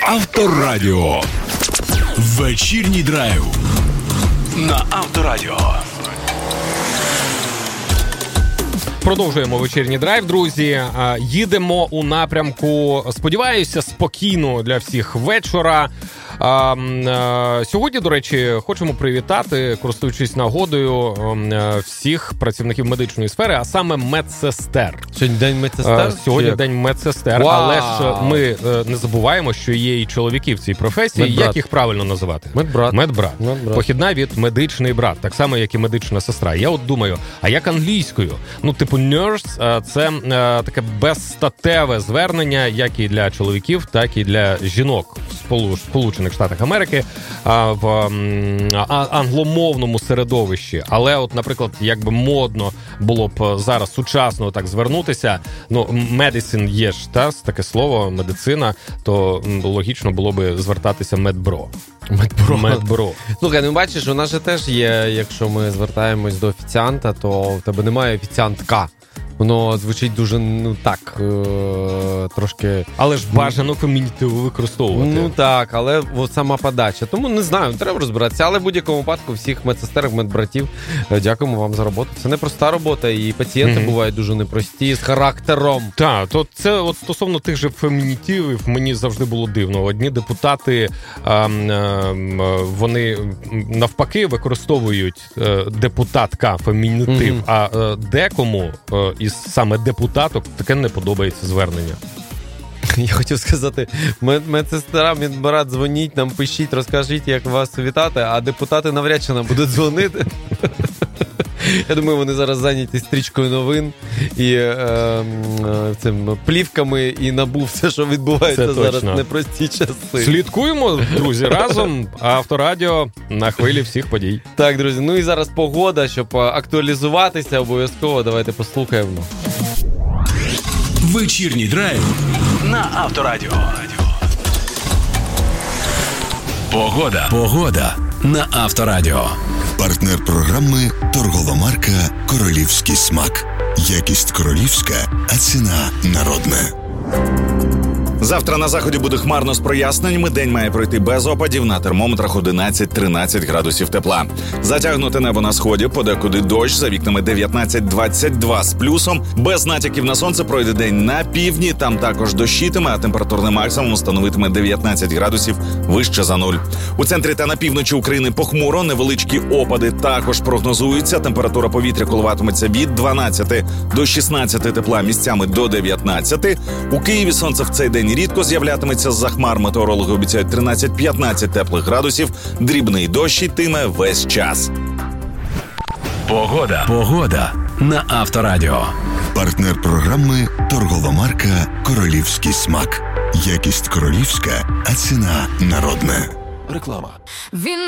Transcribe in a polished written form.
Авторадіо. Вечірній драйв на Авторадіо. Продовжуємо вечірній драйв, друзі. Їдемо у напрямку, сподіваюся, спокійно для всіх вечора. Сьогодні, до речі, хочемо привітати, користуючись нагодою, всіх працівників медичної сфери, а саме медсестер. Сьогодні день медсестер? Сьогодні день медсестер, але ж ми не забуваємо, що є і чоловіки в цій професії. Медбрат. Як їх правильно називати? Медбрат. Медбрат. Похідна від медичний брат, так само, як і медична сестра. Я от думаю, а як англійською? Ну, типу, nurse – це таке безстатеве звернення, як і для чоловіків, так і для жінок в Сполучених Штатах Америки, в англомовному середовищі. Але от, наприклад, якби модно було б зараз сучасно так звернутися, ну, medicine є ж, таке слово, медицина, то логічно було би звертатися медбро. Медбро. Слухай, ну бачиш, у нас же теж є, якщо ми звертаємось до офіціанта, то в тебе немає офіціантка. Воно звучить дуже, ну так, трошки... Але ж бажано фемінітиву використовувати. Ну так, але от сама подача. Тому не знаю, треба розбиратися. Але в будь-якому випадку всіх медсестерок, медбратів, дякуємо вам за роботу. Це непроста робота, і пацієнти бувають дуже непрості, з характером. Так, то це от стосовно тих же фемінітивів мені завжди було дивно. Одні депутати, вони навпаки використовують депутатка фемінітив, а декому із саме депутаток таке не подобається звернення. Я хотів сказати, медсестра, медбрат, дзвоніть нам, пишіть, розкажіть, як вас вітати, а депутати навряд чи нам будуть дзвонити. Я думаю, вони зараз зайняті стрічкою новин і цим плівками і НАБУ, все, що відбувається зараз, непрості часи. Слідкуємо, друзі, разом. Авторадіо на хвилі всіх подій. Так, друзі, ну і зараз погода, щоб актуалізуватися обов'язково. Давайте послухаємо. Вечірній драйв на Авторадіо. Погода на Авторадіо. Партнер програми торгова марка «Королівський смак». Якість королівська, а ціна народна. Завтра на заході буде хмарно з проясненнями. День має пройти без опадів. На термометрах 11-13 градусів тепла. Затягнуте небо на сході, подекуди дощ, за вікнами 19-22 з плюсом. Без натяків на сонце пройде день на півдні. Там також дощитиме, а температурний максимум становитиме 19 градусів вище за нуль. У центрі та на півночі України похмуро, невеличкі опади також прогнозуються. Температура повітря коливатиметься від 12 до 16 тепла, місцями до 19. У Києві сонце в цей день рідко з'являтиметься з-за хмар. Метеорологи обіцяють 13-15 теплих градусів. Дрібний дощ йтиме весь час. Погода на Авторадіо. Партнер програми торгова марка «Королівський смак». Якість королівська, а ціна народна. Реклама.